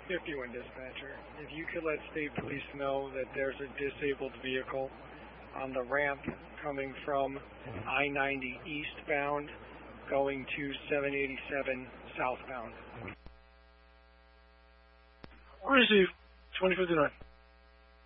51 dispatcher. If you could let state police know that there's a disabled vehicle on the ramp coming from I-90 eastbound going to 787 southbound. Receive 2059.